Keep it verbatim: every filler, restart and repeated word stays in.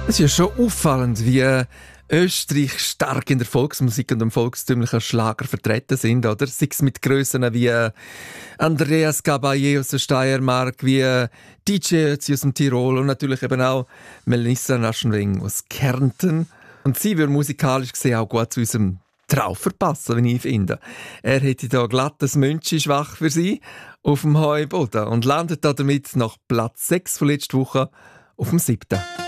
Es ist ja schon auffallend, wie Österreich stark in der Volksmusik und dem volkstümlichen Schlager vertreten sind, oder? Sei es mit Grössen wie Andreas Gabayé aus der Steiermark, wie D J Ötzi aus dem Tirol und natürlich eben auch Melissa Naschenweng aus Kärnten. Und sie würde musikalisch gesehen auch gut zu unserem Traufer passen, wie ich finde. Er hätte da glattes Münchi schwach für sie auf dem Heuboden und landet damit nach Platz sechs von letzter Woche auf dem siebten.